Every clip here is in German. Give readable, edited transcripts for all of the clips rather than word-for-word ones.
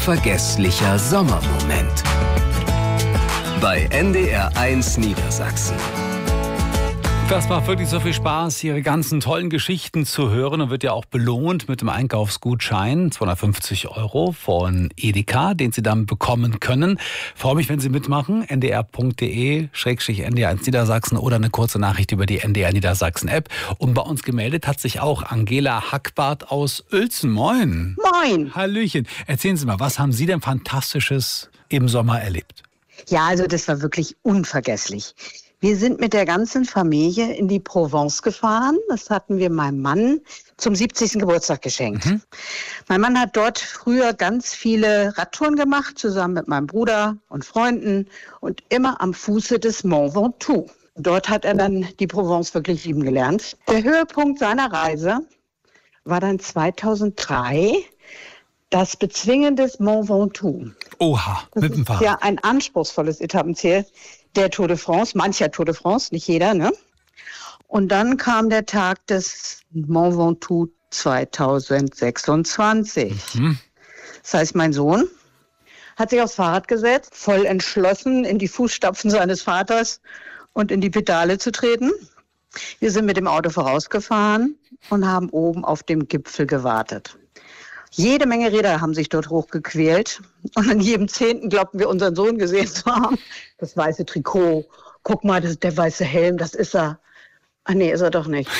unvergesslicher Sommermoment. Bei NDR1 Niedersachsen. Das macht wirklich so viel Spaß, Ihre ganzen tollen Geschichten zu hören und wird ja auch belohnt mit dem Einkaufsgutschein, 250 € von Edeka, den Sie dann bekommen können. Freue mich, wenn Sie mitmachen, ndr.de/ndr1 Niedersachsen oder eine kurze Nachricht über die NDR Niedersachsen App. Und bei uns gemeldet hat sich auch Angela Hackbart aus Uelzen. Moin. Moin. Hallöchen. Erzählen Sie mal, was haben Sie denn Fantastisches im Sommer erlebt? Ja, also das war wirklich unvergesslich. Wir sind mit der ganzen Familie in die Provence gefahren. Das hatten wir meinem Mann zum 70. Geburtstag geschenkt. Mein Mann hat dort früher ganz viele Radtouren gemacht, zusammen mit meinem Bruder und Freunden und immer am Fuße des Mont Ventoux. Dort hat er dann die Provence wirklich lieben gelernt. Der Höhepunkt seiner Reise war dann 2003 das Bezwingen des Mont Ventoux. Oha, mit dem Fahrrad. Ja, ein anspruchsvolles Etappenziel der Tour de France, mancher Tour de France, nicht jeder, ne? Und dann kam der Tag des Mont Ventoux 2026. Das heißt, mein Sohn hat sich aufs Fahrrad gesetzt, voll entschlossen, in die Fußstapfen seines Vaters und in die Pedale zu treten. Wir sind mit dem Auto vorausgefahren und haben oben auf dem Gipfel gewartet. Jede Menge Räder haben sich dort hochgequält. Und an jedem 10. glaubten wir, unseren Sohn gesehen zu haben. Das weiße Trikot. Guck mal, das ist der weiße Helm, das ist er. Ah nee, ist er doch nicht.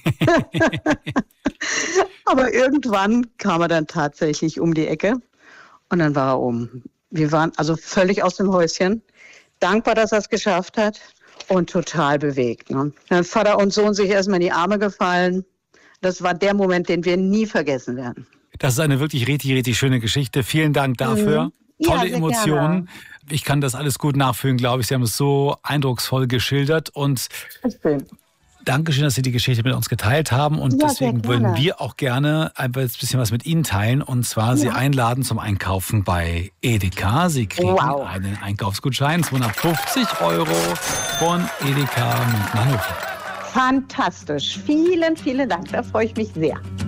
Aber irgendwann kam er dann tatsächlich um die Ecke. Und dann war er oben. Wir waren also völlig aus dem Häuschen. Dankbar, dass er es geschafft hat. Und total bewegt. Ne? Dann Vater und Sohn sich erstmal in die Arme gefallen. Das war der Moment, den wir nie vergessen werden. Das ist eine wirklich richtig, richtig schöne Geschichte. Vielen Dank dafür. Tolle Emotionen. Gerne. Ich kann das alles gut nachfühlen, glaube ich. Sie haben es so eindrucksvoll geschildert. Und Dankeschön, dass Sie die Geschichte mit uns geteilt haben. Und deswegen würden wir auch gerne ein bisschen was mit Ihnen teilen. Und zwar Sie einladen zum Einkaufen bei Edeka. Sie kriegen einen Einkaufsgutschein, 250 € von Edeka München Hannover. Fantastisch. Vielen, vielen Dank. Da freue ich mich sehr.